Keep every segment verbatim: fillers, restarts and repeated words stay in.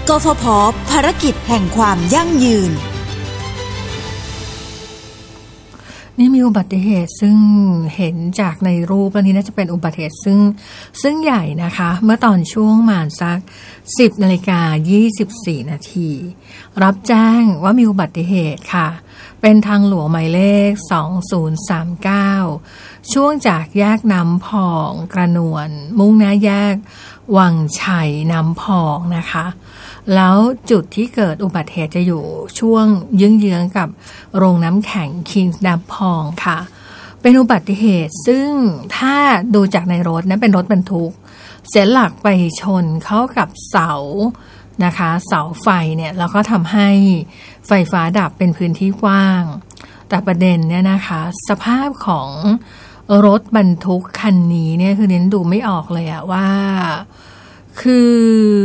กฟผ.ภารกิจแห่งความยั่งยืนนี่มีอุบัติเหตุซึ่งเห็นจากในรูปแล้วนี้น่าจะเป็นอุบัติเหตุซึ่งซึ่งใหญ่นะคะเมื่อตอนช่วงประมาณสัก สิบนาฬิกายี่สิบสี่นาทีรับแจ้งว่ามีอุบัติเหตุค่ะเป็นทางหลวงหมายเลขสองศูนย์สามเก้าช่วงจากแยกน้ำพองกระนวนมุ่งหน้าแยกวังชัยน้ำพองนะคะแล้วจุดที่เกิดอุบัติเหตุจะอยู่ช่วงเยื้องๆกับโรงน้ำแข็งคิงส์น้ำพองค่ะเป็นอุบัติเหตุซึ่งถ้าดูจากในรถนะเป็นรถบรรทุกเสียหลักไปชนเข้ากับเสานะคะเสาไฟเนี่ยแล้วก็ทำให้ไฟฟ้าดับเป็นพื้นที่กว้างแต่ประเด็นเนี่ยนะคะสภาพของรถบรรทุกคันนี้เนี่ยคือเน้นดูไม่ออกเลยอะว่าคือ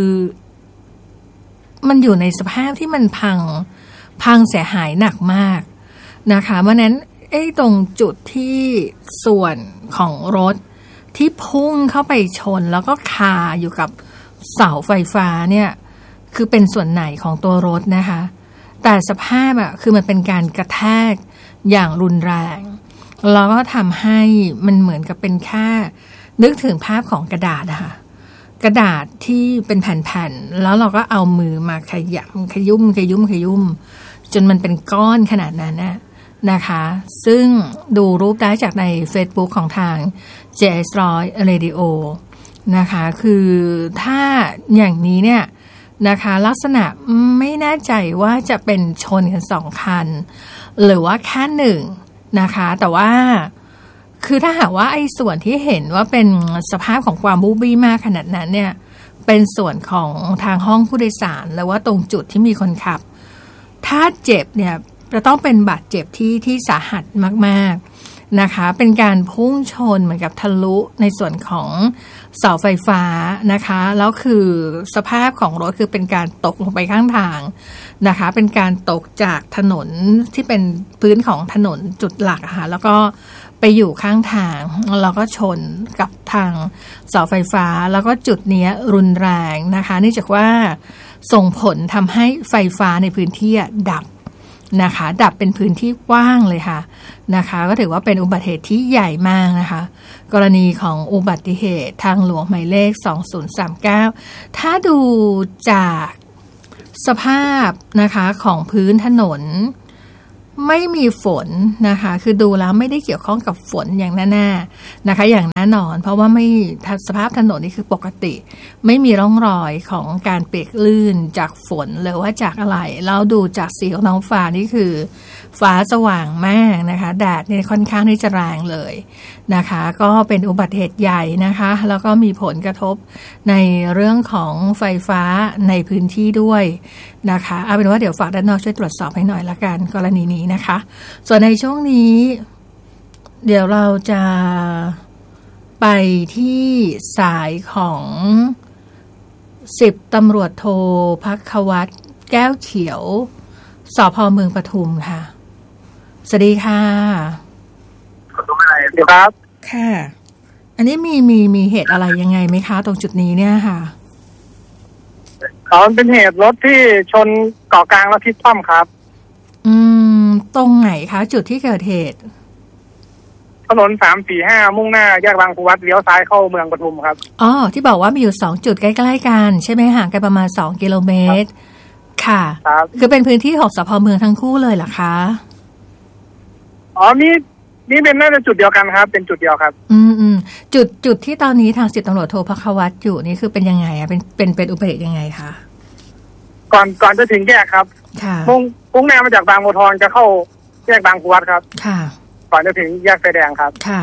มันอยู่ในสภาพที่มันพังพังเสียหายหนักมากนะคะเพราะนั้นไอ้ตรงจุดที่ส่วนของรถที่พุ่งเข้าไปชนแล้วก็คาอยู่กับเสาไฟฟ้าเนี่ยคือเป็นส่วนไหนของตัวรถนะคะแต่สภาพอะคือมันเป็นการกระแทกอย่างรุนแรงแล้วก็ทำให้มันเหมือนกับเป็นแค่นึกถึงภาพของกระดาษอะค่ะกระดาษที่เป็นแผ่นๆแล้วเราก็เอามือมาขยำขยุ่มขยุ่มขยุ่มจนมันเป็นก้อนขนาดนั้นนะนะคะซึ่งดูรูปได้จากใน Facebook ของทาง เจ เอส หนึ่งร้อย Radio นะคะคือถ้าอย่างนี้เนี่ยนะคะลักษณะไม่แน่ใจว่าจะเป็นชนกันสองคันหรือว่าแค่หนึ่งนะคะแต่ว่าคือถ้าหากว่าไอ้ส่วนที่เห็นว่าเป็นสภาพของความบูบี้มากขนาดนั้นเนี่ยเป็นส่วนของทางห้องผู้โดยสารหรือว่าตรงจุดที่มีคนขับถ้าเจ็บเนี่ยจะต้องเป็นบาดเจ็บที่ที่สาหัสมากๆนะคะเป็นการพุ่งชนเหมือนกับทะลุในส่วนของเสาไฟฟ้านะคะแล้วคือสภาพของรถคือเป็นการตกลงไปข้างทางนะคะเป็นการตกจากถนนที่เป็นพื้นของถนนจุดหลักค่ะแล้วก็ไปอยู่ข้างทางแล้วก็ชนกับทางเสาไฟฟ้าแล้วก็จุดนี้รุนแรงนะคะเนื่องจากว่าส่งผลทำให้ไฟฟ้าในพื้นที่ดับนะคะดับเป็นพื้นที่กว้างเลยค่ะนะคะก็ถือว่าเป็นอุบัติเหตุที่ใหญ่มากนะคะกรณีของอุบัติเหตุทางหลวงหมายเลขสองศูนย์สามเก้าถ้าดูจากสภาพนะคะของพื้นถนนไม่มีฝนนะคะคือดูแล้วไม่ได้เกี่ยวข้องกับฝนอย่างแน่ๆนะคะอย่างแน่นอนเพราะว่าไม่สภาพถนนนี่คือปกติไม่มีร่องรอยของการเปียกลื่นจากฝนหรือว่าจากอะไรแล้วดูจากสีของท้องฟ้านี่คือฟ้าสว่างมากนะคะแดดเนี่ยค่อนข้างที่จะแรงเลยนะคะก็เป็นอุบัติเหตุใหญ่นะคะแล้วก็มีผลกระทบในเรื่องของไฟฟ้าในพื้นที่ด้วยนะคะเอาเป็นว่าเดี๋ยวฝากด้านนอกช่วยตรวจสอบให้หน่อยละกันกรณีนี้นะคะส่วนในช่วงนี้เดี๋ยวเราจะไปที่สายของสิบตำรวจโทภัควัฒน์แก้วเขียวสภ.เมืองปทุมค่ะสวัสดีค่ะสวัสดีครับค่ะอันนี้มีมีมีเหตุอะไรยังไงไหมคะตรงจุดนี้เนี่ยค่ะอ๋อเป็นเหตุรถที่ชนเกาะกลางแล้วพลิกคว่ำครับอืมตรงไหนคะจุดที่เกิดเหตุถนนสามสี่ห้ามุ่งหน้าแยกบางครูวัดเลี้ยวซ้ายเข้าเมืองปทุมครับอ๋อที่บอกว่ามีอยู่สองจุดใกล้ๆกันใช่ไหมห่างกันประมาณสองกิโลเมตรค่ะครับคือเป็นพื้นที่ของสภ.เมืองทั้งคู่เลยเหรอคะอ๋อนี่นี่เป็นน่าจะจุดเดียวกันครับเป็นจุดเดียวครับอืมอืมจุดจุดที่ตอนนี้ทางสิบตำรวจโทภัควัฒน์อยู่นี่คือเป็นยังไงอ่ะเป็นเป็นเป็นอุบัติเหตุยังไงคะก่อนก่อนจะถึงแยกครับค่ะมุ่งมุ่งหน้ามาจากบางบัวทองจะเข้าแยกบางครูวัดครับค่ะก่อนจะถึงแยกไฟแดงครับค่ะ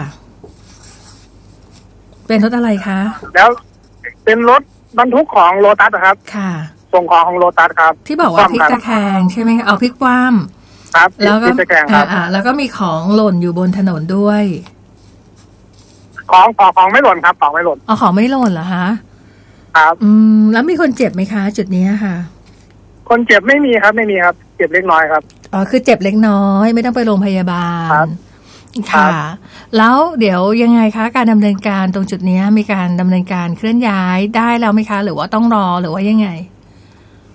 เป็นรถอะไรคะแล้วเป็นรถบรรทุกของโลตัสครับค่ะส่งของของโลตัสครับที่บอกว่าพลิกตะแคงใช่ไหมเอาพลิกคว่ำครับแล้วก็อ่าอ่าแล้วก็มีของหล่นอยู่บนถนนด้วยของของของไม่หล่นครับของไม่หล่นอ๋อของไม่หล่นเหรอคะครับอืมแล้วมีคนเจ็บไหมคะจุดนี้ค่ะคนเจ็บไม่มีครับไม่มีครับเจ็บเล็กน้อยครับอ๋อคือเจ็บเล็กน้อยไม่ต้องไปโรงพยาบาลค่ะแล้วเดี๋ยวยังไงคะการดำเนินการตรงจุดนี้มีการดำเนินการเคลื่อนย้ายได้แล้วไหมคะหรือว่าต้องรอหรือว่ายังไง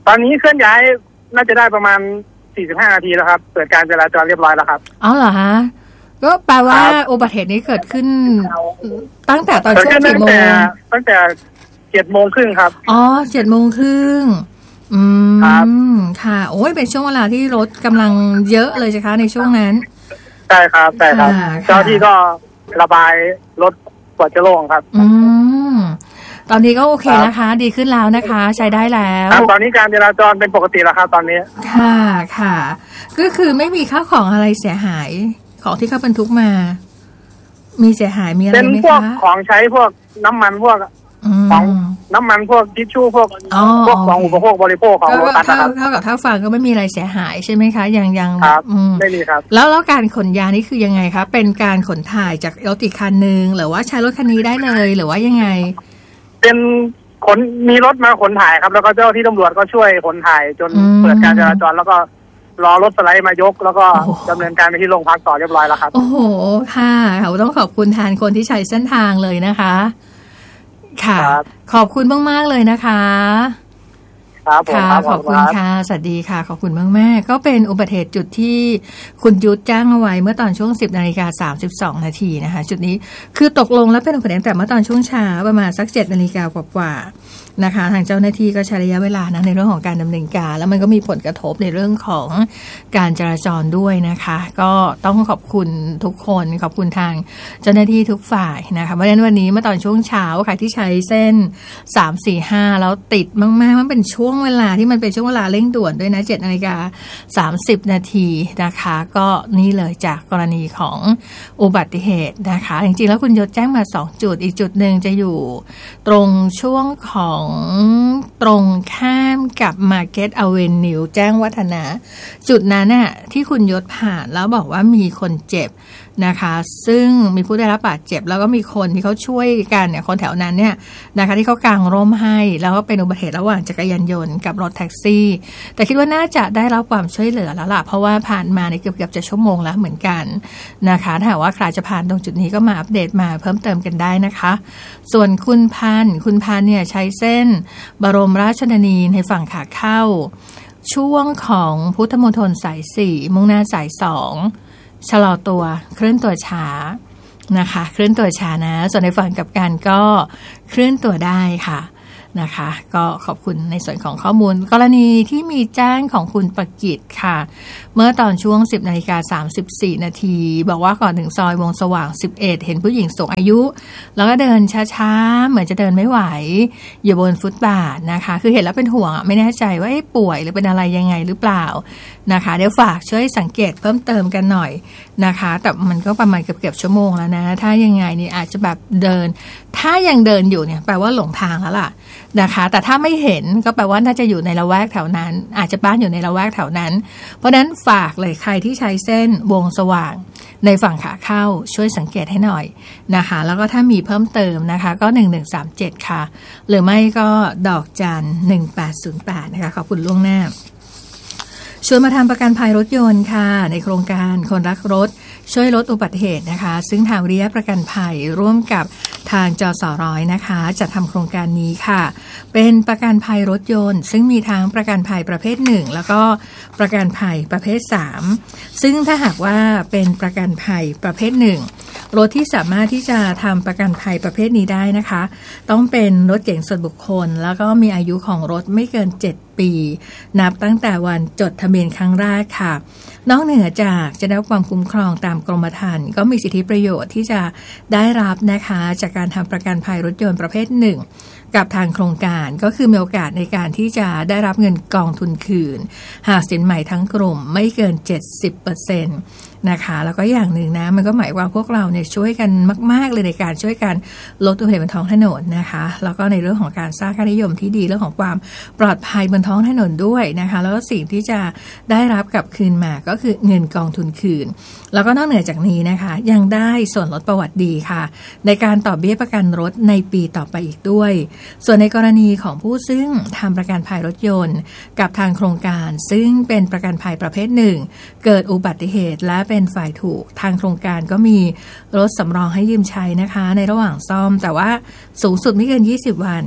ตอนนี้เคลื่อนย้ายน่าจะได้ประมาณสี่สิบห้านาทีแล้วครับเปิดการจราจรเรียบร้อยแล้วครับอ๋อเหรอฮะก็แปลว่าอุบัติเหตุนี้เกิดขึ้นตั้งแต่ตอนช่วงกี่โมงตั้งแต่เจ็ดโมงครึ่งครับอ๋อเจ็ดโมงครึ่งอืมค่ะโอ้ยเป็นช่วงเวลาที่รถกำลังเยอะเลยใช่ไหมในช่วงนั้นใช่ครับใช่ครับเจ้าที่ก็ระบายรถกว่าจะโล่งครับอืมตอนนี้ก็โอเคนะคะดีขึ้นแล้วนะคะใช้ได้แล้วตอนนี้การจราจรเป็นปกติแล้วครับตอนนี้ค่ะค่ะก็คือไม่มีข้าวของอะไรเสียหายของที่เขาบรรทุกมามีเสียหายมีอะไรไหมคะเป็นพวกของใช้พวกน้ำมันพวกของน้ำมันพวกทิชชู่พวกพวกของอุปโภคบริโภคของรถตัดนะครับเท่ากับถ้าฟังก็ไม่มีอะไรเสียหายใช่ไหมคะยังยังไม่มีครับแล้วแล้วการขนยานี่คือยังไงคะเป็นการขนถ่ายจากรถอีกคันนึงหรือว่าใช้รถคันนี้ได้เลยหรือว่ายังไงเป็นขนมีรถมาขนถ่ายครับแล้วก็เจ้าที่ตำรวจก็ช่วยขนถ่ายจนเปิดการจราจรแล้วก็รอรถสไลด์มายกแล้วก็ดำเนินการไปที่โรงพักต่อเรียบร้อยแล้วครับโอ้โหค่ะเราต้องขอบคุณแทนคนที่ใช้เส้นทางเลยนะคะค่ะขอบคุณมากๆเลยนะคะครับผมค่ะขอบคุณค่ะสวัสดีค่ะขอบคุณมากๆก็เป็นอุบัติเหตุจุดที่คุณยุทธแจ้งเอาไว้เมื่อตอนช่วง สิบนาฬิกาสามสิบสองนาทีนะคะจุดนี้คือตกลงแล้วเป็นอุบัติเหตุแต่เมื่อตอนช่วงเช้าประมาณสัก เจ็ดนาฬิกากว่าๆนะคะทางเจ้าหน้าที่ก็ใช้ระยะเวลานะในเรื่องของการดำเนินการแล้วมันก็มีผลกระทบในเรื่องของการจราจรด้วยนะคะก็ต้องขอบคุณทุกคนขอบคุณทางเจ้าหน้าที่ทุกฝ่ายนะคะเพราะฉะนั้นวันนี้เมื่อตอนช่วงเช้าใครที่ใช้เส้นสาม สี่ ห้าแล้วติดมากๆมันเป็นช่วงเวลาที่มันเป็นช่วงเวลาเร่งด่วนด้วยนะ เจ็ดนาฬิกาสามสิบนาทีนะคะก็นี่เลยจากกรณีของอุบัติเหตุนะคะจริงๆแล้วคุณยศแจ้งมาสองจุดอีกจุดหนึ่งจะอยู่ตรงช่วงของตรงข้ามกับ Market Avenue แจ้งวัฒนะจุดนั้นน่ะที่คุณยศผ่านแล้วบอกว่ามีคนเจ็บนะคะซึ่งมีผู้ได้รับบาดเจ็บแล้วก็มีคนที่เขาช่วยกันเนี่ยคนแถวนั้นเนี่ยนะคะที่เขากางร่มให้แล้วก็เป็นอุบัติเหตุระหว่างจักรยานยนต์กับรถแท็กซี่แต่คิดว่าน่าจะได้รับความช่วยเหลือแล้วล่ะเพราะว่าผ่านมาในเกือบๆจะชั่วโมงแล้วเหมือนกันนะคะถ้าว่าใครจะผ่านตรงจุดนี้ก็มาอัปเดตมาเพิ่มเติมกันได้นะคะส่วนคุณพันคุณพันเนี่ยใช้เส้นบรมราชชนนีในฝั่งขาเข้าช่วงของพุทธมณฑลสายสี่มุ่งหน้าสายสองชะลอตัวเคลื่อนตัวช้านะคะเคลื่อนตัวช้านะส่วนในฝั่งกลับกันก็เคลื่อนตัวได้ค่ะนะคะก็ขอบคุณในส่วนของข้อมูลกรณีที่มีแจ้งของคุณประกิตค่ะเมื่อตอนช่วง สิบนาฬิกาสามสิบสี่นาทีบอกว่าก่อนถึงซอยวงสว่างสิบเอ็ดเห็นผู้หญิงสูงอายุแล้วก็เดินช้าๆเหมือนจะเดินไม่ไหวอยู่บนฟุตบาทนะคะคือเห็นแล้วเป็นห่วงไม่แน่ใจว่าป่วยหรือเป็นอะไรยังไงหรือเปล่านะคะเดี๋ยวฝากช่วยสังเกตเพิ่มเติมกันหน่อยนะคะแต่มันก็ประมาณเกือบๆชั่วโมงแล้วนะถ้ายังไงนี่อาจจะแบบเดินถ้ายังเดินอยู่เนี่ยแปลว่าหลงทางแล้วล่ะนะคะแต่ถ้าไม่เห็นก็แปลว่าน่าจะอยู่ในละแวกแถวนั้นอาจจะบ้านอยู่ในละแวกแถวนั้นเพราะฉะนั้นฝากเลยใครที่ใช้เส้นวงสว่างในฝั่งขาเข้าช่วยสังเกตให้หน่อยนะคะแล้วก็ถ้ามีเพิ่มเติมนะคะก็หนึ่งหนึ่งสามเจ็ดค่ะหรือไม่ก็ดอกจันหนึ่งแปดศูนย์แปดนะคะขอบคุณล่วงหน้าชวนมาทำประกันภัยรถยนต์ค่ะในโครงการคนรักรถช่วยลดอุบัติเหตุนะคะซึ่งทางวิริยะประกันภัยร่วมกับทางจสร้อยนะคะจะทำโครงการนี้ค่ะเป็นประกันภัยรถยนต์ซึ่งมีทั้งประกันภัยประเภทหนึ่งแล้วก็ประกันภัยประเภทสามซึ่งถ้าหากว่าเป็นประกันภัยประเภทหนึ่งรถที่สามารถที่จะทำประกันภัยประเภทนี้ได้นะคะต้องเป็นรถเก๋งส่วนบุคคลแล้วก็มีอายุของรถไม่เกินเจ็ดปีนับตั้งแต่วันจดทะเบียนครั้งแรกค่ะนอกเหนือจากจะได้ความคุ้มครองตามกรมธรรม์ก็มีสิทธิประโยชน์ที่จะได้รับนะคะจากการทำประกันภัยรถยนต์ประเภทหนึ่งกับทางโครงการก็คือมีโอกาสในการที่จะได้รับเงินกองทุนคืนหากสินใหม่ทั้งกลุ่มไม่เกิน เจ็ดสิบเปอร์เซ็นต์ นะคะแล้วก็อย่างหนึ่งนะมันก็หมายว่าพวกเราเนี่ยช่วยกันมากๆเลยในการช่วยกันลดอุบัติเหตุบนท้องถนนนะคะแล้วก็ในเรื่องของการสร้างค่านิยมที่ดีเรื่องของความปลอดภัยบนท้องถนนด้วยนะคะแล้วก็สิ่งที่จะได้รับกลับคืนมาก็คือเงินกองทุนคืนแล้วก็นอกเหนือจากนี้นะคะยังได้ส่วนลดประวัติดีค่ะในการต่อเบี้ยประกันรถในปีต่อไปอีกด้วยส่วนในกรณีของผู้ซึ่งทำประกันภัยรถยนต์กับทางโครงการซึ่งเป็นประกันภัยประเภทหนึ่งเกิดอุบัติเหตุและเป็นฝ่ายถูกทางโครงการก็มีรถสำรองให้ยืมใช้นะคะในระหว่างซ่อมแต่ว่าสูงสุดไม่เกินยี่สิบวัน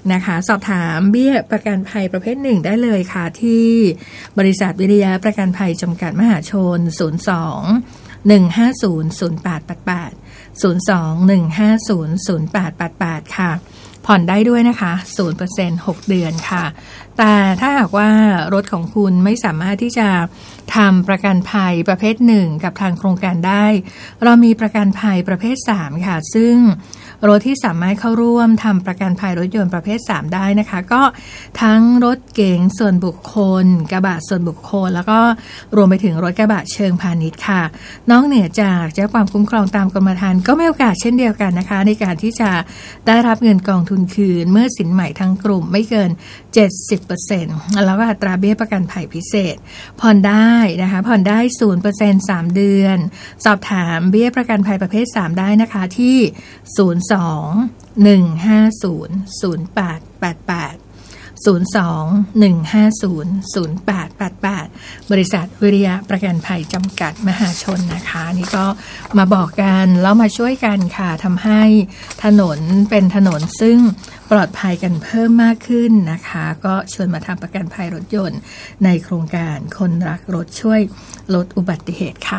นะคะสอบถามเบี้ยประกันภัยประเภทหนึ่งได้เลยค่ะที่บริษัทวิทยาประกันภัยจำกัดมหาชนศูนย์ สอง หนึ่ง ห้า ศูนย์ ศูนย์ แปด แปด แปด ศูนย์ สอง หนึ่ง ห้า ศูนย์ ศูนย์ แปด แปด แปดค่ะผ่อนได้ด้วยนะคะ ศูนย์เปอร์เซ็นต์ หกเดือนค่ะแต่ถ้าหากว่ารถของคุณไม่สามารถที่จะทำประกันภัยประเภทหนึ่งกับทางโครงการได้เรามีประกันภัยประเภทสามค่ะซึ่งรถที่สามารถเข้าร่วมทำประกันภัยรถยนต์ประเภทสามได้นะคะก็ทั้งรถเก๋งส่วนบุคคลกระบะส่วนบุคคลแล้วก็รวมไปถึงรถกระบะเชิงพาณิชย์ค่ะนอกเหนือจากจะความคุ้มครองตามกรมธรรม์ก็มีโอกาสเช่นเดียวกันนะคะในการที่จะได้รับเงินกองทุนคืนเมื่อสินใหม่ทั้งกลุ่มไม่เกิน เจ็ดสิบเปอร์เซ็นต์ แล้วก็อัตราเบี้ยประกันภัยพิเศษผ่อนได้นะคะผ่อนได้ ศูนย์เปอร์เซ็นต์ สามเดือนสอบถามเบี้ยประกันภัยประเภทสามได้นะคะที่ศูนย์ สอง หนึ่ง ห้า ศูนย์ ศูนย์ แปด แปด แปด ศูนย์ สอง หนึ่ง ห้า ศูนย์ ศูนย์ แปด แปด แปดบริษัทวิริยะประกันภัยจำกัดมหาชนนะคะนี่ก็มาบอกกันแล้วมาช่วยกันค่ะทำให้ถนนเป็นถนนซึ่งปลอดภัยกันเพิ่มมากขึ้นนะคะก็ชวนมาทำประกันภัยรถยนต์ในโครงการคนรักรถช่วยลดอุบัติเหตุค่ะ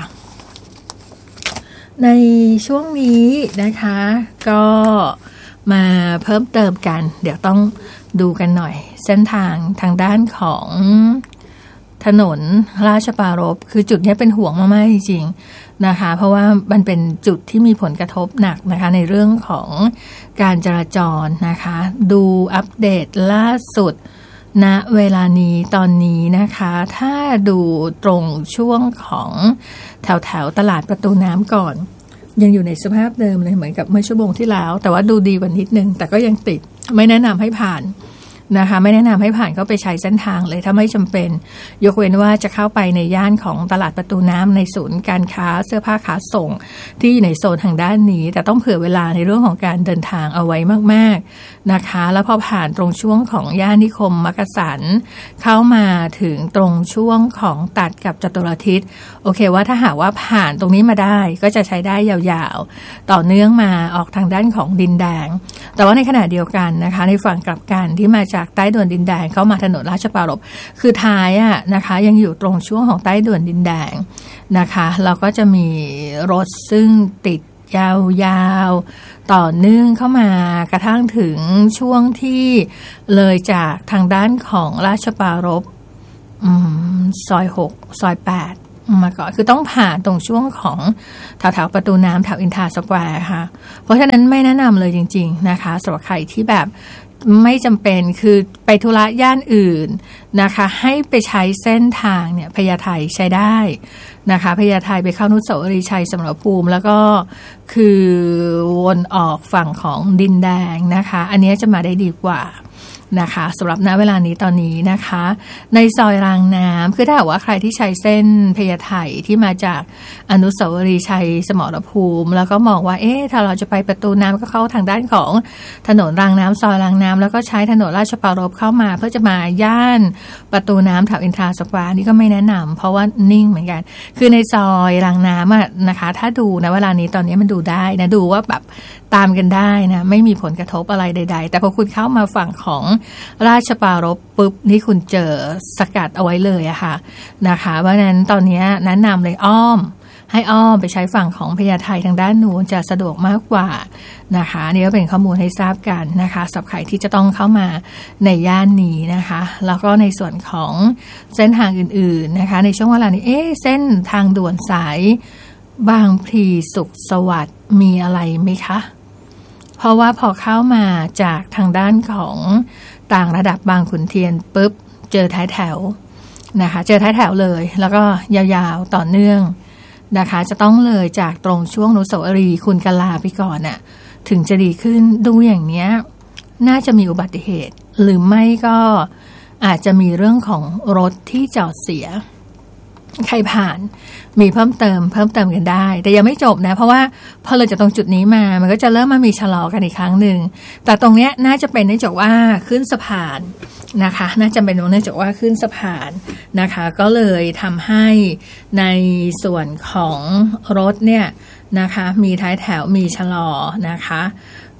ในช่วงนี้นะคะก็มาเพิ่มเติมกันเดี๋ยวต้องดูกันหน่อยเส้นทางทางด้านของถนนราชปรารภคือจุดนี้เป็นห่วงมากๆจริงๆนะคะเพราะว่ามันเป็นจุดที่มีผลกระทบหนักนะคะในเรื่องของการจราจรนะคะดูอัปเดตล่าสุดณเวลานี้ตอนนี้นะคะถ้าดูตรงช่วงของแถวแถวตลาดประตูน้ำก่อนยังอยู่ในสภาพเดิมเลยเหมือนกับเมื่อชั่วโมงที่แล้วแต่ว่าดูดีกว่านิดนึงแต่ก็ยังติดไม่แนะนำให้ผ่านนะคะไม่แนะนำให้ผ่านเข้าไปใช้เส้นทางเลยถ้าไม่จำเป็นยกเว้นว่าจะเข้าไปในย่านของตลาดประตูน้ำในศูนย์การค้าเสื้อผ้าขาส่งที่อยู่ในโซนทางด้านนี้แต่ต้องเผื่อเวลาในเรื่องของการเดินทางเอาไว้มากๆนะคะแล้วพอผ่านตรงช่วงของย่านนิคมมักกะสันเข้ามาถึงตรงช่วงของตัดกับจตุรทิศโอเคว่าถ้าหากว่าผ่านตรงนี้มาได้ก็จะใช้ได้ยาวๆต่อเนื่องมาออกทางด้านของดินแดงแต่ว่าในขณะเดียวกันนะคะในฝั่งกลับกันที่มาจากใต้ด่วนดินแดงเข้ามาถนนราชปรารภคือท้ายอะนะคะยังอยู่ตรงช่วงของใต้ด่วนดินแดงนะคะเราก็จะมีรถซึ่งติดยาวๆต่อเนื่องเข้ามากระทั่งถึงช่วงที่เลยจากทางด้านของราชปรารภซอยหกซอยแปดมาก่อนคือต้องผ่านตรงช่วงของแถวๆประตูน้ำแถวอินทราสแควร์ค่ะเพราะฉะนั้นไม่แนะนำเลยจริงๆนะคะสำหรับใครที่แบบไม่จำเป็นคือไปธุระย่านอื่นนะคะให้ไปใช้เส้นทางเนี่ยพญาไทใช้ได้นะคะพญาไทไปเข้าอนุสาวรีย์ชัยสมรภูมิแล้วก็คือวนออกฝั่งของดินแดงนะคะอันนี้จะมาได้ดีกว่านะคะสำหรับณเวลานี้ตอนนี้นะคะในซอยรางน้ำคือถ้าหากว่าใครที่ใช้เส้นพญาไทที่มาจากอนุสาวรีย์ชัยสมรภูมิแล้วก็มองว่าเอ๊ะถ้าเราจะไปประตูน้ำก็เข้าทางด้านของถนนรางน้ำซอยรางน้ำแล้วก็ใช้ถนนราชปรารภเข้ามาเพื่อจะมาย่านประตูน้ำแถวอินทราสแควร์นี่ก็ไม่แนะนำเพราะว่านิ่งเหมือนกันคือในซอยรางน้ำอะนะคะถ้าดูณเวลานี้ตอนนี้มันดูได้นะดูว่าแบบตามกันได้นะไม่มีผลกระทบอะไรใดๆแต่พอคุณเข้ามาฝั่งของราชปรารภปุ๊บนี่คุณเจอสกัดเอาไว้เลยอะค่ะนะคะเพราะฉะนั้นตอนนี้แนะนำเลยอ้อมให้อ้อมไปใช้ฝั่งของพญาไททางด้านนู้นจะสะดวกมากกว่านะคะนี่ก็เป็นข้อมูลให้ทราบกันนะคะสำหรับใครที่จะต้องเข้ามาในย่านนี้นะคะแล้วก็ในส่วนของเส้นทางอื่นๆนะคะในช่วงเวลานี้เอ๊ะเส้นทางด่วนสายบางพลีสุขสวัสดิ์มีอะไรไหมคะเพราะว่าพอเข้ามาจากทางด้านของต่างระดับบางขุนเทียนปุ๊บเจอท้ายแถวนะคะเจอท้ายแถวเลยแล้วก็ยาวๆต่อเนื่องนะคะจะต้องเลยจากตรงช่วงอนุสาวรีย์คุณกลาไปก่อนน่ะถึงจะดีขึ้นดูอย่างเนี้ยน่าจะมีอุบัติเหตุหรือไม่ก็อาจจะมีเรื่องของรถที่จอดเสียใครผ่านมีเพิ่มเติมเพิ่มเติมกันได้แต่ยังไม่จบนะเพราะว่าพอเลยจากตรงจุดนี้มามันก็จะเริ่มมามีชะลอกันอีกครั้งหนึ่งแต่ตรงเนี้ยน่าจะเป็นเนื่องจากว่าขึ้นสะพานนะคะน่าจะเป็นเนื่องจากว่าขึ้นสะพานนะคะก็เลยทำให้ในส่วนของรถเนี่ยนะคะมีท้ายแถวมีชะลอนะคะ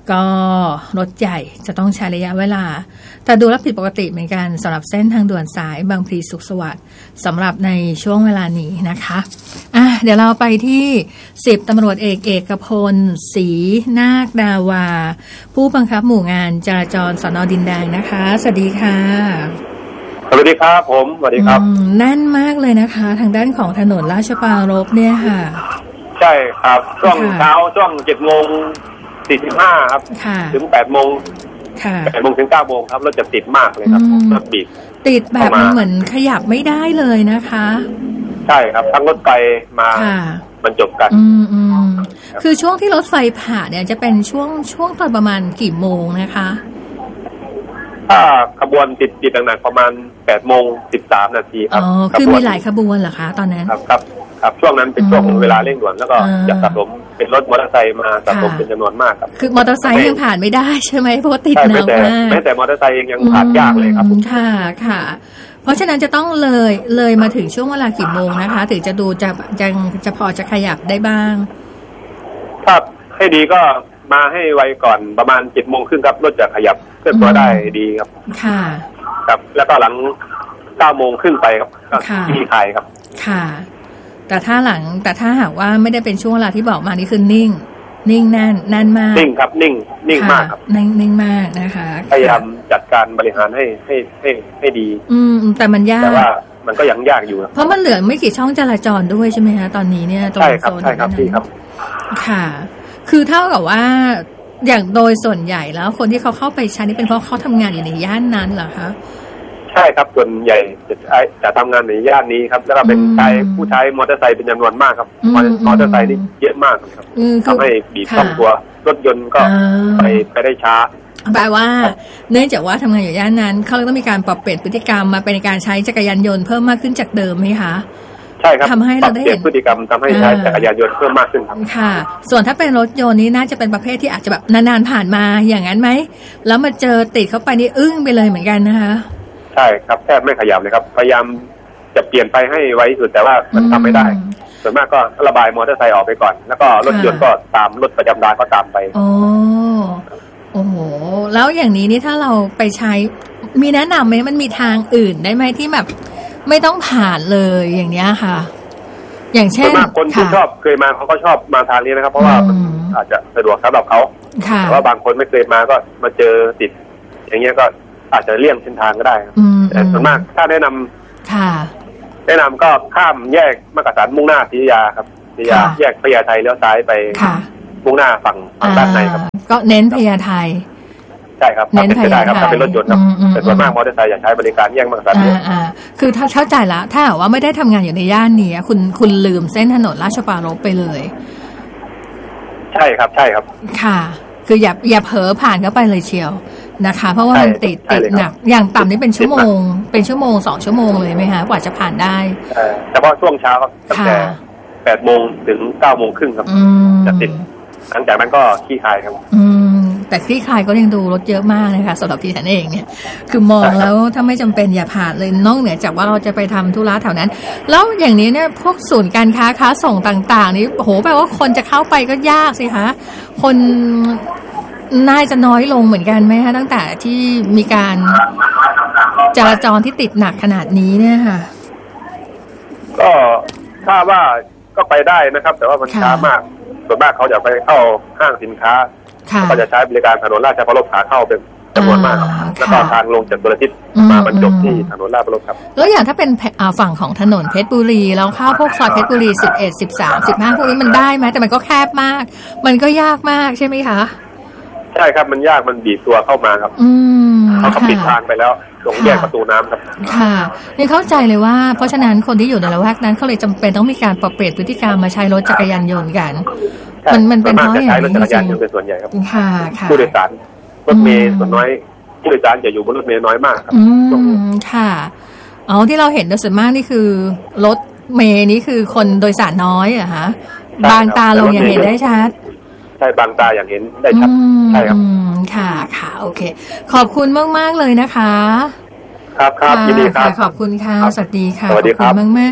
ก็รถใหญ่จะต้องใช้ระยะเวลาแต่ดูแล้วผิดปกติเหมือนกันสำหรับเส้นทางด่วนสายบางพลีสุขสวัสดิ์สำหรับในช่วงเวลานี้นะคะอ่ะเดี๋ยวเราไปที่สิบตำรวจเอกเอกพลศรีนาคดาวาผู้บังคับหมู่งานจราจรสน.ดินแดงนะคะสวัสดีค่ะสวัสดีครับผมสวัสดีครับแน่นมากเลยนะคะทางด้านของถนนราชปรารภเนี่ยค่ะใช่ครับช่วงเช้าช่วงเจ็ดโมงสี่สิบห้าครับถึงแปดโมงแปดโมงถึงเก้าโมงครับรถจะติดมากเลยครับรถติดติดแบบมันเหมือนขยับไม่ได้เลยนะคะใช่ครับทั้งรถไฟมาบรรจบกันคือช่วงที่รถไฟผ่านเนี่ยจะเป็นช่วงช่วงตอนประมาณกี่โมงนะคะถ้าขบวนติดติดหนักๆประมาณแปดโมงสิบสามนาทีครับอ๋อคือมีหลายขบวนเหรอคะตอนนั้นครับครับครับช่วงนั้นเป็นช่วงเวลาเร่งด่วนแล้วก็จะสะสมเป็นรถมอเตอร์ไซค์มาสะสมเป็นจำนวนมากครับคือมอเตอร์ไซค์ยังผ่านไม่ได้ใช่ไหมเพราะติดหนักมากแม้แต่มอเตอร์ไซค์ยังผ่านยากเลยครับค่ะค่ะเพราะฉะนั้นจะต้องเลยเลยมาถึงช่วงเวลากี่โมงนะคะถึงจะดูจะจะจะพอจะขยับได้บ้างครับให้ดีก็มาให้ไวก่อนประมาณเจ็ดโมงครึ่งครับรถจะขยับเคลื่อนตัวได้ดีครับค่ะครับแล้วก็หลังเก้าโมงครึ่งไปครับที่คายครับค่ะแต่ถ้าหลังแต่ถ้าหากว่าไม่ได้เป็นช่วงเวลาที่บอกมานี่คือนิ่งนิ่งแน่นแน่นมากนิ่งครับนิ่งนิ่งมากครับนิ่งนิ่งมากนะคะพยายามจัดการบริหารให้ให้ให้ให้ดีอืมแต่มันยากแต่ว่ามันก็ยังยากอยู่เพราะมันเหลือไม่กี่ช่องจราจรด้วยใช่ไหมคะตอนนี้เนี่ยตรงโซนใช่ครับใช่ครับค่ะคือเท่ากับว่าอย่างโดยส่วนใหญ่แล้วคนที่เขาเข้าไปใช้นี่เป็นเพราะเขาทำงานอยู่ในย่านนั้นเหรอคะใช่ครับส่วนใหญ่จะจะทำงานในย่านนี้ครับแล้วก็เป็นใช้ผู้ใช้มอเตอร์ไซค์เป็นจำนวนมากครับมอเตอร์ไซค์นี่เยอะมากครับทำให้บีบต้องตัวรถยนต์ก็ไปไปได้ช้าแปลว่าเนื่องจากว่าทำงานอยู่ย่านนั้นเขาเลยต้องมีการปรับเปลี่ยนพฤติกรรมมาเป็นการใช้จักรยานยนต์เพิ่มมากขึ้นจากเดิมไหมคะใช่ครับทำให้เราได้เห็นพฤติกรรมทำให้ใช้จักรยานยนต์เพิ่มมากขึ้นครับค่ะส่วนถ้าเป็นรถยนต์นี้น่าจะเป็นประเภทที่อาจจะแบบนานๆผ่านมาอย่างนั้นไหมแล้วมาเจอติดเข้าไปนี่อึ้งไปเลยเหมือนกันนะคะใช่ครับแทบไม่ขยับเลยครับพยายามจะเปลี่ยนไปให้ไวที่สุดแต่ว่ามันทำไม่ได้ส่วนมากก็ระบายมอเตอร์ไซค์ออกไปก่อนแล้วก็รถยนต์ก็ตามรถประจำทางก็ตามไปโอ้โอ้โหแล้วอย่างนี้นี่ถ้าเราไปใช้มีแนะนำไหมมันมีทางอื่นได้ไหมที่แบบไม่ต้องผ่านเลยอย่างเนี้ยค่ะอย่างเช่นคนที่ชอบเคยมาเขาก็ชอบมาทางนี้นะครับเพราะว่ามันอาจจะสะดวกสำหรับเขาแต่ว่าบางคนไม่เคยมาก็มาเจอติดอย่างเงี้ยก็อาจจะเลี่ยงเส้นทางก็ได้แต่ส่วนมากถ้าแนะนำค่ะแนะนำก็ข้ามแยกมักกะสันมุ่งหน้าศรียาครับศรียาแยกพญาไทเลี้ยวซ้ายไปมุ่งหน้าฝั่งฝั่งด้านในครับก็เน้นพญาไทใช่ครับเน้นพญาไทครับเป็นรถยนต์ครับแต่ส่วนมากมอเตอร์ไซค์อยากใช้บริการแยกมักกะสันอ่าคือถ้าเข้าใจละถ้าว่าไม่ได้ทำงานอยู่ในย่านนี้คุณคุณลืมเส้นถนนราชปรารภไปเลยใช่ครับใช่ครับค่ะคืออย่าอย่าเผลอผ่านเข้าไปเลยเชียวนะคะเพราะว่ามันติดติดหนักอย่างต่ำนี่เป็นชั่วโมงเป็นชั่วโมงสองชั่วโมงเลยไหมคะกว่าจะผ่านได้เฉพาะช่วงเช้าครับตั้งแต่แปดโมงถึงเก้าโมงครึ่งครับจะติดหลังจากนั้นก็ขี้คายครับอืมแต่ขี้คายก็ยังดูรถเยอะมากนะคะสำหรับที่ฉันเองเนี่ยคือมองแล้วถ้าไม่จำเป็นอย่าผ่านเลยนอกเหนือจากว่าเราจะไปทำธุระแถวนั้นแล้วอย่างนี้เนี่ยพวกศูนย์การค้าค้าส่งต่างๆนี่โหแปลว่าคนจะเข้าไปก็ยากสิคะคนน่าจะน้อยลงเหมือนกันไหมคะตั้งแต่ที่มีการจราจรที่ติดหนักขนาดนี้เนี่ยค่ะก็ถ้าว่าก็ไปได้นะครับแต่ว่ามันช้ามากส่วนมากเขาจะไปเข้าห้างสินค้าก็จะใช้บริการถนนราชปรารภขาเข้าเป็นจำนวนมากแล้วก็ทางลงจากตัวทิศมาบรรจบที่ถนนราชปรารภครับแล้วอย่างถ้าเป็นฝั่งของถนนเพชรบุรีแล้วเข้าพวกซอยเพชรบุรีสิบเอ็ด สิบสาม สิบห้าพวกนี้มันได้ไหมแต่มันก็แคบมากมันก็ยากมากใช่ไหมคะใช่ครับมันยากมันบีบตัวเข้ามาครับเขาก็ปิดทางไปแล้วตรงแยกประตูน้ำครับค่ะนี่เข้าใจเลยว่าเพราะฉะนั้นคนที่อยู่ในละแวกนั้นเขาเลยจำเป็นต้องมีการปรับเปลี่ยนพฤติกรรมมาใช้รถจักรยานยนต์กันมันมันเป็นเพราะอย่างนี้จริงๆใช้รถจักรยานยนต์เป็นส่วนใหญ่ครับค่ะผู้โดยสารรถเมล์ส่วนน้อยผู้โดยสารจะอยู่บนรถเมล์น้อยมากครับอืมค่ะอ๋อที่เราเห็นโดยส่วนมากนี่คือรถเมล์นี่คือคนโดยสารน้อยอะฮะบางตาลงอย่างเห็นได้ชัดใช่บางตาอย่างเห็นได้ชัดใช่ครับค่ะค่ะโอเคขอบคุณมากๆเลยนะคะครับครับยินดีครับขอบคุณค่ะสวัสดีค่ะสวัสดีครับมากมาก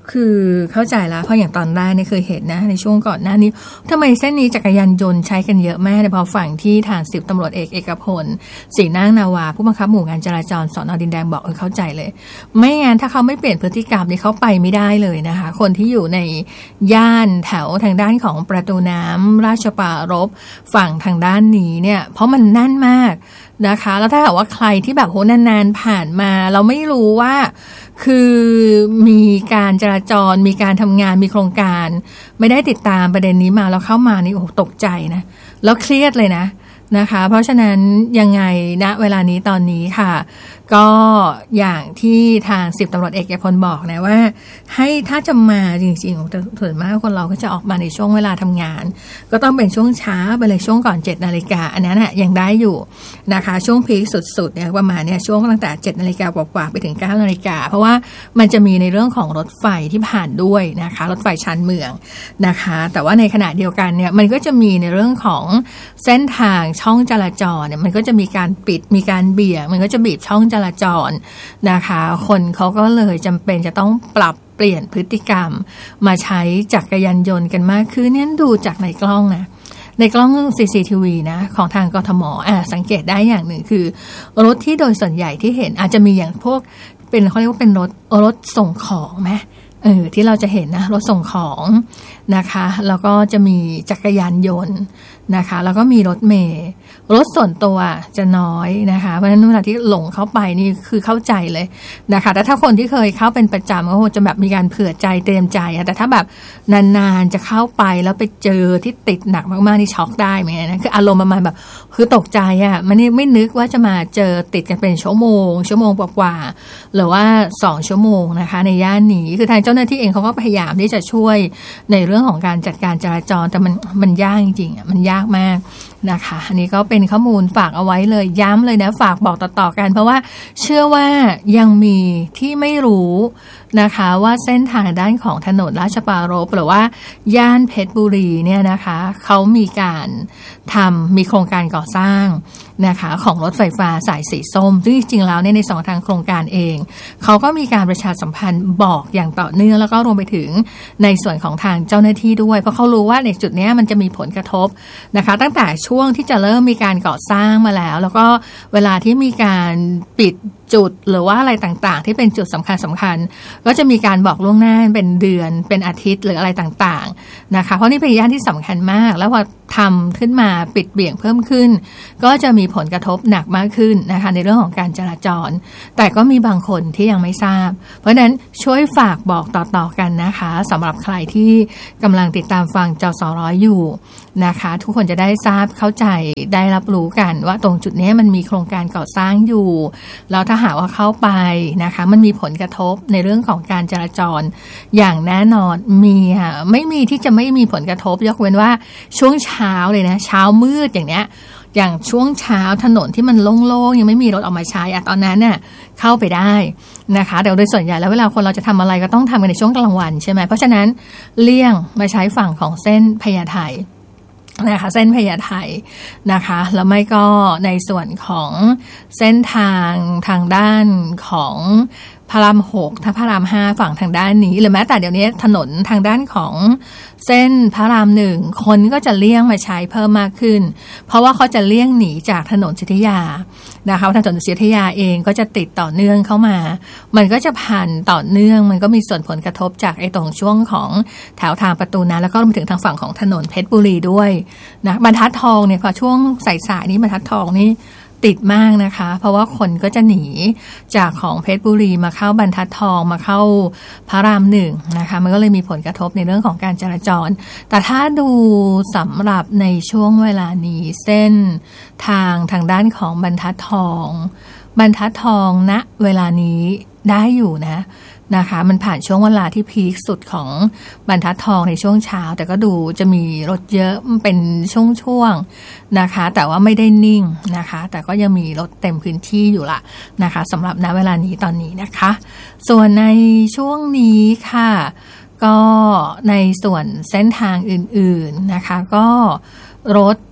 คือเข้าใจแล้วเพราะอย่างตอนแรกเนี่ยเคยเห็นนะในช่วงก่อนหน้านี้ทำไมเส้นนี้จักรยานยนต์ใช้กันเยอะแม่แต่พอฝั่งที่ทางสิบตำรวจเอกเอกพลศรีนางนาวาผู้บังคับหมู่งานจราจรสน.ดินแดงบอกเออเข้าใจเลยไม่งั้นถ้าเขาไม่เปลี่ยนพฤติกรรมนี่เขาไปไม่ได้เลยนะคะคนที่อยู่ในย่านแถวทางด้านของประตูน้ำราชปรารภฝั่งทางด้านนี้เนี่ยเพราะมันแน่นมากนะคะแล้วถ้าหากว่าใครที่แบบโหนานๆผ่านมาเราไม่รู้ว่าคือมีการจราจรมีการทำงานมีโครงการไม่ได้ติดตามประเด็นนี้มาแล้วเข้ามานี่โอ้ตกใจนะแล้วเครียดเลยนะนะคะเพราะฉะนั้นยังไงณเวลานี้ตอนนี้ค่ะก็อย่างที่ทางสิบตำรวจเอกเอกพลบอกนะว่าให้ถ้าจะมาจริงๆส่วนมากคนเราก็จะออกมาในช่วงเวลาทำงานก็ต้องเป็นช่วงเช้าไปเลยช่วงก่อนเจ็ดนาฬิกาอันนั้นนะยังได้อยู่นะคะช่วงพีคสุดๆเนี่ยประมาณเนี่ยช่วงตั้งแต่เจ็ดนาฬิกากว่าๆไปถึงเก้านาฬิกาเพราะว่ามันจะมีในเรื่องของรถไฟที่ผ่านด้วยนะคะรถไฟชานเมืองนะคะแต่ว่าในขณะเดียวกันเนี่ยมันก็จะมีในเรื่องของเส้นทางช่องจราจรเนี่ยมันก็จะมีการปิดมีการเบี่ยงมันก็จะบีบช่องจราจรนะคะคนเขาก็เลยจำเป็นจะต้องปรับเปลี่ยนพฤติกรรมมาใช้จักรยานยนต์กันมากขึ้นเนี่ยดูจากในกล้องนะในกล้อง ซี ซี ที วี นะของทางกทมอ่ะสังเกตได้อย่างหนึ่งคือรถที่โดยส่วนใหญ่ที่เห็นอาจจะมีอย่างพวกเป็นเขาเรียกว่าเป็นรถรถส่งของไหมเออที่เราจะเห็นนะรถส่งของนะคะแล้วก็จะมีจักรยานยนต์นะคะแล้วก็มีรถเมล์รถส่วนตัวจะน้อยนะคะเพราะฉะนั้นเวลาที่หลงเข้าไปนี่คือเข้าใจเลยนะคะแต่ถ้าคนที่เคยเข้าเป็นประจำก็คงจะแบบมีการเผื่อใจเตรียมใจแต่ถ้าแบบนานๆจะเข้าไปแล้วไปเจอที่ติดหนักมากๆนี่ช็อกได้ไหมนะคืออารมณ์ประมาณแบบคือตกใจอ่ะมันนี่ไม่นึกว่าจะมาเจอติดกันเป็นชั่วโมงชั่วโมงกว่าๆหรือว่าสองชั่วโมงนะคะในย่านนี้คือทางเจ้าหน้าที่เองเขาก็พยายามที่จะช่วยในเรื่องของการจัดการจราจรแต่มันมันยากจริงๆอ่ะมันยากมากนะคะอันนี้ก็เป็นข้อมูลฝากเอาไว้เลยย้ำเลยนะฝากบอกต่อๆกันเพราะว่าเชื่อว่ายังมีที่ไม่รู้นะคะว่าเส้นทางด้านของถนนราชปรารภหรือว่าย่านเพชรบุรีเนี่ยนะคะเขามีการทำมีโครงการก่อสร้างนะคะของรถไฟฟ้าสายสีส้มซึ่งจริงๆแล้วในสองทางโครงการเองเขาก็มีการประชาสัมพันธ์บอกอย่างต่อเนื่องแล้วก็รวมไปถึงในส่วนของทางเจ้าหน้าที่ด้วยเพราะเขารู้ว่าในจุดนี้มันจะมีผลกระทบนะคะตั้งแต่ช่วงที่จะเริ่มมีการก่อสร้างมาแล้วแล้วก็เวลาที่มีการปิดจุดหรือว่าอะไรต่างๆที่เป็นจุดสำคัญสำคัญก็จะมีการบอกล่วงหน้าเป็นเดือนเป็นอาทิตย์หรืออะไรต่างๆนะคะเพราะนี่เป็นย่านที่สำคัญมากแล้วพอทำขึ้นมาปิดเบี่ยงเพิ่มขึ้นก็จะมีผลกระทบหนักมากขึ้นนะคะในเรื่องของการจราจรแต่ก็มีบางคนที่ยังไม่ทราบเพราะฉะนั้นช่วยฝากบอกต่อๆกันนะคะสำหรับใครที่กำลังติดตามฟังจสร้อยอยู่นะคะทุกคนจะได้ทราบเข้าใจได้รับรู้กันว่าตรงจุดนี้มันมีโครงการก่อสร้างอยู่แล้วถ้าหากว่าเข้าไปนะคะมันมีผลกระทบในเรื่องของการจราจรอย่างแน่นอนมีค่ะไม่มีที่จะไม่มีผลกระทบยกเว้นว่าช่วงเช้าเลยนะเช้ามืดอย่างเนี้ยอย่างช่วงเช้าถนนที่มันโล่งๆยังไม่มีรถออกมาใช้อะตอนนั้นเนี่ยเข้าไปได้นะคะแต่โดยส่วนใหญ่แล้วเวลาคนเราจะทำอะไรก็ต้องทำกันในช่วงกลางวันใช่ไหมเพราะฉะนั้นเลี่ยงมาใช้ฝั่งของเส้นพญาไทนะคะเส้นพญาไทนะคะแล้วไม่ก็ในส่วนของเส้นทางทางด้านของพระรามหกถ้าพระรามห้าฝั่งทางด้านนี้หรือแม้แต่เดี๋ยวนี้ถนนทางด้านของเส้นพระรามหนึ่งคนก็จะเลี่ยงมาใช้เพิ่มมากขึ้นเพราะว่าเขาจะเลี่ยงหนีจากถนนศรีอยุธยานะคะถนนศรีอยุธยาเองก็จะติดต่อเนื่องเข้ามามันก็จะผ่านต่อเนื่องมันก็มีส่วนผลกระทบจากไอ้ตรงช่วงของแถวทางประตูน้ำแล้วก็รวมถึงทางฝั่งของถนนเพชรบุรีด้วยนะบรรทัดทองเนี่ยพอช่วงสายๆนี้บรรทัดทองนี่ติดมากนะคะเพราะว่าคนก็จะหนีจากของเพชรบุรีมาเข้าบรรทัดทองมาเข้าพระรามหนึ่งนะคะมันก็เลยมีผลกระทบในเรื่องของการจราจรแต่ถ้าดูสำหรับในช่วงเวลานี้เส้นทางทางด้านของบรรทัดทองบรรทัดทองณเวลานี้ได้อยู่นะนะคะมันผ่านช่วงเวลาที่พีคสุดของบรรทัดทองในช่วงเช้าแต่ก็ดูจะมีรถเยอะเป็นช่วงๆนะคะแต่ว่าไม่ได้นิ่งนะคะแต่ก็ยังมีรถเต็มพื้นที่อยู่ละนะคะสำหรับณเวลานี้ตอนนี้นะคะส่วนในช่วงนี้ค่ะก็ในส่วนเส้นทางอื่นๆนะคะก็รถ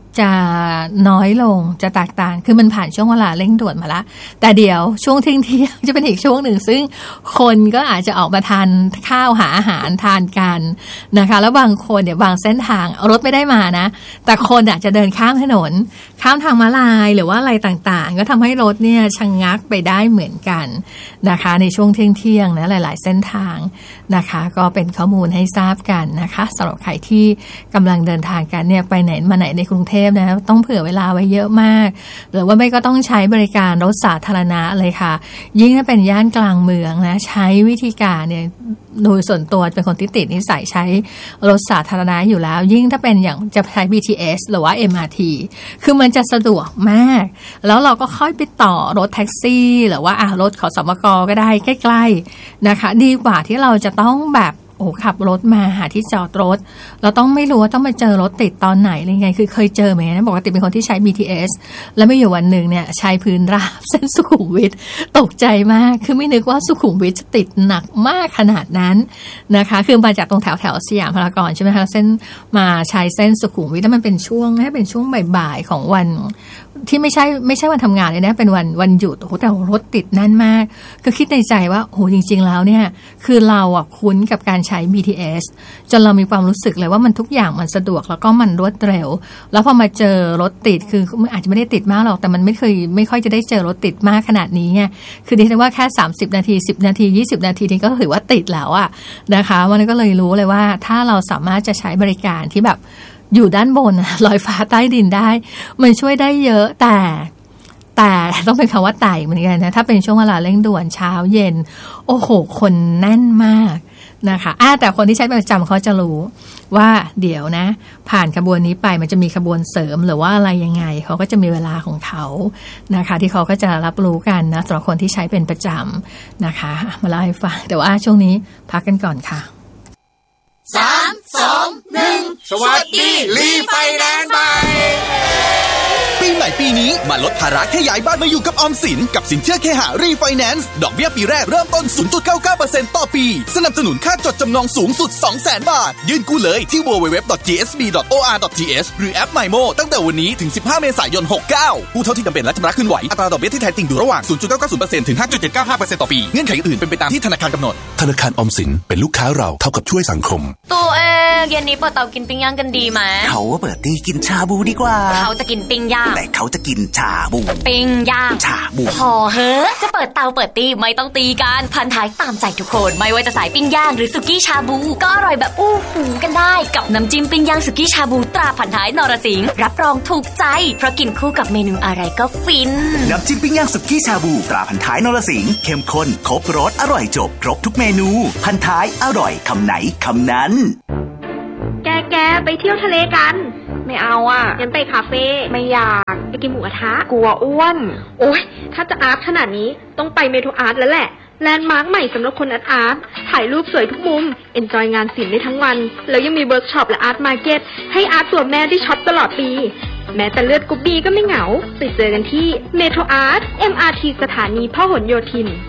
จะน้อยลงจะแตกต่างคือมันผ่านช่วงเวลาเร่งด่วนมาแล้วแต่เดี๋ยวช่วงเที่ยงเที่ยงจะเป็นอีกช่วงหนึ่งซึ่งคนก็อาจจะออกมาทานข้าวหาอาหารทานกันนะคะแล้วบางคนเนี่ยบางเส้นทางรถไม่ได้มานะแต่คนอาจจะเดินข้ามถนนข้ามทางม้าลายหรือว่าอะไรต่างๆก็ทำให้รถเนี่ยชะงงักไปได้เหมือนกันนะคะในช่วงเที่ยงเที่ยงนะหลายๆเส้นทางนะคะก็เป็นข้อมูลให้ทราบกันนะคะสำหรับใครที่กำลังเดินทางกันเนี่ยไปไหนมาไหนในกรุงเทพนะต้องเผื่อเวลาไว้เยอะมากหรือว่าไม่ก็ต้องใช้บริการรถสาธารณะเลยค่ะยิ่งถ้าเป็นย่านกลางเมืองนะใช้วิธีการเนี่ยโดยส่วนตัวเป็นคนที่ติดนิสัยใช้รถสาธารณะอยู่แล้วยิ่งถ้าเป็นอย่างจะใช้ บี ที เอส หรือว่า เอ็ม อาร์ ที คือมันจะสะดวกมากแล้วเราก็ค่อยไปต่อรถแท็กซี่หรือว่าอ่ะรถขสมกก็ได้ใกล้ๆนะคะดีกว่าที่เราจะต้องแบบโอ้ขับรถมาหาที่จอดรถเราต้องไม่รู้ว่าต้องมาเจอรถติดตอนไหนอะไรไงคือเคยเจอไหมนะปกติเป็นคนที่ใช้ บี ที เอส แล้วไม่อยู่วันหนึ่งเนี่ยใช้พื้นราบเส้นสุขุมวิทตกใจมากคือไม่นึกว่าสุขุมวิทจะติดหนักมากขนาดนั้นนะคะคือมาจากตรงแถวแถวสยามพารากอนใช่ไหมคะเส้นมาใช้เส้นสุขุมวิทแล้วมันเป็นช่วงนะเป็นช่วงบ่ายๆของวันที่ไม่ใช่ไม่ใช่วันทำงานเลยนะเป็นวันวันหยุดโอ้โหแต่รถติดแน่นมากก็คิดในใจว่าโอ้จริงๆแล้วเนี่ยคือเราอ่ะคุ้นกับการใช้ บี ที เอส จนเรามีความรู้สึกเลยว่ามันทุกอย่างมันสะดวกแล้วก็มันรวดเร็วแล้วพอมาเจอรถติดคืออาจจะไม่ได้ติดมากหรอกแต่มันไม่เคยไม่ค่อยจะได้เจอรถติดมากขนาดนี้ไงคือดิฉันว่าแค่สามสิบนาทีสิบนาทียี่สิบนาทีนี่ก็ถือว่าติดแล้วอ่ะนะคะมันก็เลยรู้เลยว่าถ้าเราสามารถจะใช้บริการที่แบบอยู่ด้านบนลอยฟ้าใต้ดินได้มันช่วยได้เยอะแต่แต่ต้องเป็นคำว่าไต่เหมือนกันนะถ้าเป็นช่วงเวลาเร่งด่วนเช้าเย็นโอ้โหคนแน่นมากนะคะอ่าแต่คนที่ใช้ประจำเขาจะรู้ว่าเดี๋ยวนะผ่านขบวนนี้ไปมันจะมีขบวนเสริมหรือว่าอะไรยังไงเขาก็จะมีเวลาของเขานะคะที่เขาก็จะรับรู้กันนะสำหรับคนที่ใช้เป็นประจำนะคะมาเล่าให้ฟังแต่ว่าช่วงนี้พักกันก่อนค่ะสามสองหนึ่งสวัสดีรีไฟแนนซ์ใหม่ปีใหม่ปีนี้มาลดภาระแค่ย้ายบ้านมาอยู่กับออมสินกับสินเชื่อเคหะรีไฟแนนซ์ดอกเบี้ยปีแรกเริ่มต้น ศูนย์จุดเก้าเก้าเปอร์เซ็นต์ ต่อปีสนับสนุนค่าจดจำนองสูงสุด สองแสน บาทยื่นกู้เลยที่ ดับเบิลยู ดับเบิลยู ดับเบิลยู ดอท จี เอส บี ดอท โอ อาร์ ดอท ที เอช หรือแอป MyMo ตั้งแต่วันนี้ถึงสิบห้าเมษายนหกเก้าผู้เท่าที่จำเป็นและชำระคืนไหวอัตราดอกเบี้ยที่แท้จริงอยู่ระหว่าง ศูนย์จุดเก้าเก้าศูนย์เปอร์เซ็นต์ ถึง ห้าจุดเจ็ดเก้าห้าเปอร์เซ็นต์ ต่อปีเงื่อนไขอื่นเป็นไปตามที่ธนาคารกำหนดธนาคารออมสินเป็นลูกค้าเราเท่ากับช่วยสังคมตัวเองเย็นนี้เปิดเตากินปิ้งย่างกันดีไหมเขาว่าเปิดตีกินชาบูดีกว่าเขาจะกินปิ้งย่างแต่เขาจะกินชาบูปิ้งย่างชาบูพอเฮ้อจะเปิดเตาเปิดตีไม่ต้องตีกันพันท้ายตามใจทุกคนไม่ว่าจะสายปิ้งย่างหรือสุกี้ชาบูก็อร่อยแบบอู้หูกันได้กับน้ำจิ้มปิ้งย่างสุกี้ชาบูตราพันท้ายนรสิงห์รับรองถูกใจเพราะกินคู่กับเมนูอะไรก็ฟินน้ำจิ้มปิ้งย่างสุกี้ชาบูตราพันท้ายนรสิงห์เข้มข้นครบรสอร่อยจบครบทุกเมนูพันท้ายอร่อยคำไหนคำนั้นแกแกไปเที่ยวทะเลกันไม่เอาอ่ะงั้นไปคาเฟ่ไม่อยากไปกินหมูกระทะกลัวอ้วนโอ๊ยถ้าจะอาร์ตขนาดนี้ต้องไปเมโทรอาร์ตแล้วแหละแลนด์มาร์คใหม่สำหรับคนอาร์ตอาร์ตถ่ายรูปสวยทุกมุมเอนจอยงานศิลป์ได้ทั้งวันแล้วยังมีเวิร์กช็อปและอาร์ตมาร์เก็ตให้อาร์ตตัวแม่ได้ช็อปตลอดปีแม้แต่เลือดกรุ๊ปบีก็ไม่เหงาไปเจอกันที่เมโทรอาร์ต เอ็ม อาร์ ที สถานีพหลโยธิน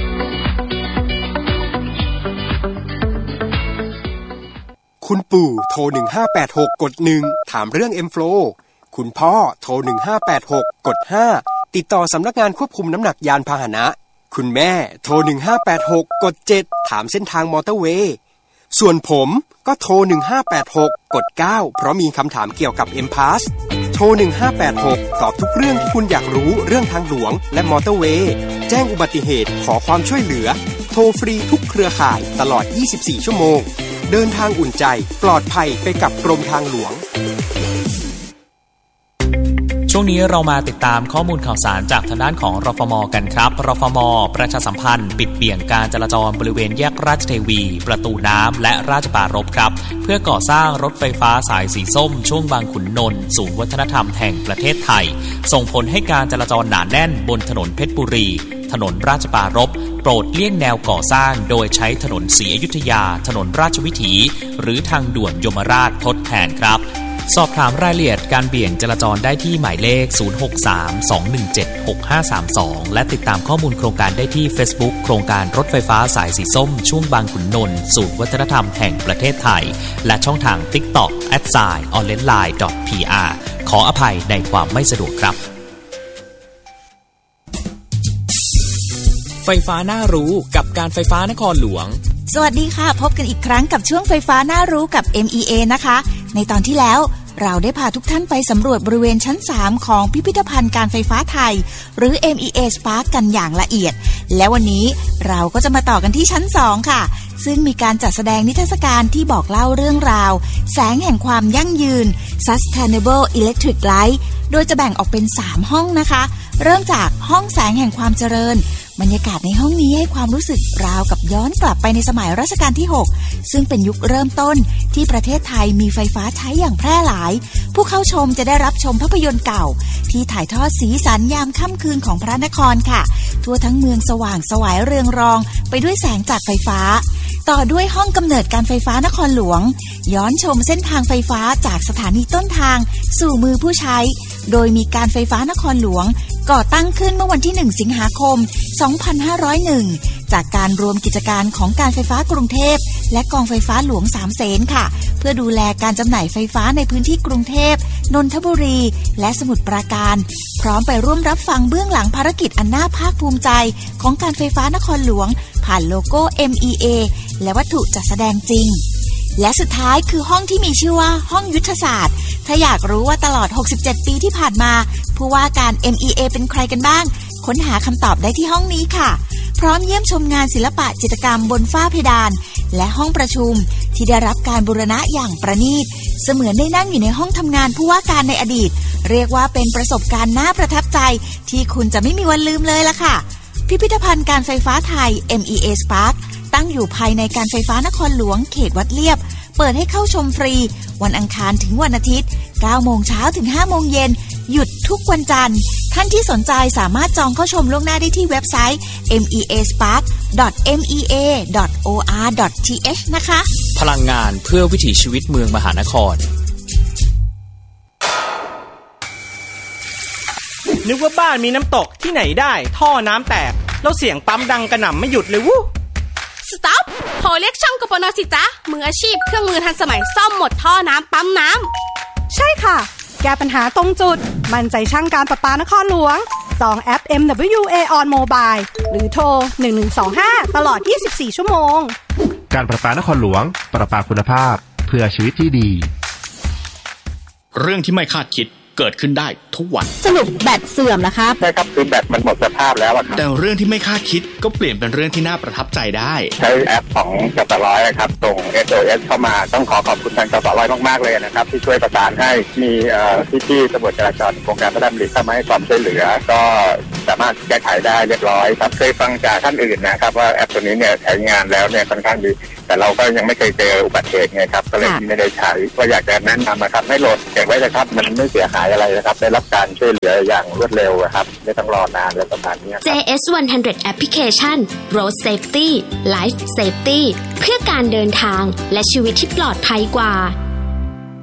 คุณปู่โทรหนึ่งห้าแปดหกกดหนึ่งถามเรื่อง M-Flow คุณพ่อโทรหนึ่งห้าแปดหกกดห้าติดต่อสำนักงานควบคุมน้ำหนักยานพาหนะคุณแม่โทรหนึ่งห้าแปดหกกดเจ็ดถามเส้นทางมอเตอร์เวย์ส่วนผมก็โทรหนึ่งห้าแปดหกกดเก้าเพราะมีคำถามเกี่ยวกับ M-Pass โทรหนึ่งห้าแปดหกตอบทุกเรื่องที่คุณอยากรู้เรื่องทางหลวงและมอเตอร์เวย์แจ้งอุบัติเหตุขอความช่วยเหลือโทรฟรีทุกเครือข่ายตลอดยี่สิบสี่ชั่วโมงเดินทางอุ่นใจปลอดภัยไปกับกรมทางหลวงช่วงนี้เรามาติดตามข้อมูลข่าวสารจากทางด้านของรฟม.กันครับรฟม.ประชาสัมพันธ์ปิดเบี่ยงการจราจรบริเวณแยกราชเทวีประตูน้ำและราชปรารภครับเพื่อก่อสร้างรถไฟฟ้าสายสีส้มช่วงบางขุนนนท์ศูนย์วัฒนธรรมแห่งประเทศไทยส่งผลให้การจราจรหนาแน่นบนถนนเพชรบุรีถนนราชปรารภโปรดเลี่ยงแนวก่อสร้างโดยใช้ถนนศรีอยุธยาถนนราชวิถีหรือทางด่วนยมราชทดแทนครับสอบถามรายละเอียดการเบี่ยงจราจรได้ที่หมายเลขศูนย์ หก สาม สอง หนึ่ง เจ็ด หก ห้า สาม สองและติดตามข้อมูลโครงการได้ที่ Facebook โครงการรถไฟฟ้าสายสีส้มช่วงบางขุนนนท์ศูนย์วัฒนธรรมแห่งประเทศไทยและช่องทาง TikTok แอท ไซน์ ออนไลน์ไลน์ พี อาร์ ขออภัยในความไม่สะดวกครับไฟฟ้าน่ารู้กับการไฟฟ้านครหลวงสวัสดีค่ะพบกันอีกครั้งกับช่วงไฟฟ้าน่ารู้กับ เอ็ม อี เอ นะคะในตอนที่แล้วเราได้พาทุกท่านไปสำรวจบริเวณชั้นสามของพิพิธภัณฑ์การไฟฟ้าไทยหรือ เอ็ม อี เอ Spark กันอย่างละเอียดและวันนี้เราก็จะมาต่อกันที่ชั้นสองค่ะซึ่งมีการจัดแสดงนิทรรศการที่บอกเล่าเรื่องราวแสงแห่งความยั่งยืน Sustainable Electric Light โดยจะแบ่งออกเป็นสามห้องนะคะเริ่มจากห้องแสงแห่งความเจริญบรรยากาศในห้องนี้ให้ความรู้สึกราวกับย้อนกลับไปในสมัยรัชกาลที่หกซึ่งเป็นยุคเริ่มต้นที่ประเทศไทยมีไฟฟ้าใช้อย่างแพร่หลายผู้เข้าชมจะได้รับชมภาพยนตร์เก่าที่ถ่ายทอดสีสันยามค่ำคืนของพระนครค่ะทั่วทั้งเมืองสว่างไสวเรืองรองไปด้วยแสงจากไฟฟ้าต่อด้วยห้องกำเนิดการไฟฟ้านครหลวงย้อนชมเส้นทางไฟฟ้าจากสถานีต้นทางสู่มือผู้ใช้โดยมีการไฟฟ้านครหลวงก่อตั้งขึ้นเมื่อวันที่หนึ่งสิงหาคมสองพันห้าร้อยเอ็ดจากการรวมกิจการของการไฟฟ้ากรุงเทพและกองไฟฟ้าหลวงสามเสนค่ะเพื่อดูแลการจำหน่ายไฟฟ้าในพื้นที่กรุงเทพนนทบุรีและสมุทรปราการพร้อมไปร่วมรับฟังเบื้องหลังภารกิจอันน่าภาคภูมิใจของการไฟฟ้านครหลวงผ่านโลโก้ เอ็ม อี เอ และวัตถุจัดแสดงจริงและสุดท้ายคือห้องที่มีชื่อว่าห้องยุทธศาสตร์ถ้าอยากรู้ว่าตลอดหกสิบเจ็ดปีที่ผ่านมาผู้ว่าการ เอ็ม อี เอ เป็นใครกันบ้างค้นหาคำตอบได้ที่ห้องนี้ค่ะพร้อมเยี่ยมชมงานศิลปะจิตรกรรมบนฝ้าเพดานและห้องประชุมที่ได้รับการบูรณะอย่างประณีตเสมือนได้นั่งอยู่ในห้องทำงานผู้ว่าการในอดีตเรียกว่าเป็นประสบการณ์น่าประทับใจที่คุณจะไม่มีวันลืมเลยล่ะค่ะพิพิธภัณฑ์การไฟฟ้าไทย เอ็ม อี เอ Spark ตั้งอยู่ภายในการไฟฟ้านครหลวงเขตวัดเลียบเปิดให้เข้าชมฟรีวันอังคารถึงวันอาทิตย์ เก้าโมงเช้าถึง ห้าโมงเย็นหยุดทุกวันจันทร์ท่านที่สนใจสามารถจองเข้าชมล่วงหน้าได้ที่เว็บไซต์ เอ็ม อี เอ สปาร์ค ดอท เอ็ม อี เอ ดอท โอ อาร์ ดอท ที เอช นะคะพลังงานเพื่อวิถีชีวิตเมืองมหานครนึกว่าบ้านมีน้ำตกที่ไหนได้ท่อน้ำแตกแล้วเสียงปั๊มดังกระหน่ำไม่หยุดเลยวู้สต็อปโทรเรียกช่างกปน.สิจ๊ะมืออาชีพเครื่องมือทันสมัยซ่อมหมดท่อน้ำปั๊มน้ำใช่ค่ะแก้ปัญหาตรงจุดมั่นใจช่างการประปานครหลวงจองแอป เอ็ม ดับเบิลยู เอ on mobile หรือโทรหนึ่งหนึ่งสองห้าตลอดยี่สิบสี่ชั่วโมงการประปานครหลวงประปาคุณภาพเพื่อชีวิตที่ดีเรื่องที่ไม่คาดคิดเกิดขึ้นได้ทุกวันสรุปแบตเสื่อมนะครับใช่ครับคือแบตมันหมดสภาพแล้วครับแต่เรื่องที่ไม่คาดคิดก็เปลี่ยนเป็นเรื่องที่น่าประทับใจได้ใช้แอปของกสร้อยครับส่ง เอส โอ เอส เข้ามาต้องขอขอบคุณทางกสร้อยมากๆเลยนะครับที่ช่วยประสานให้มีพี่ๆตำรวจจราจรโครงการพระราชดำริเข้ามาให้ความช่วยเหลือก็สามารถแก้ไขได้เรียบร้อยครับเคยฟังจากท่านอื่นนะครับว่าแอปตัวนี้เนี่ยใช้งานแล้วเนี่ยค่อนข้างดีแต่เราก็ยังไม่เคยเจออุบัติเหตุไงครับก็เลยไม่ได้ใช้ก็อยากจะแนะนำนะครับให้โหลดเก็บไว้นะครับมันไม่เสียหายอะไรนะครับได้รับการช่วยเหลืออย่างรวดเร็วครับไม่ต้องรอนานและประมาณนี้เจ เอส หนึ่งร้อย Application Road Safety Life Safety เพื่อการเดินทางและชีวิตที่ปลอดภัยกว่า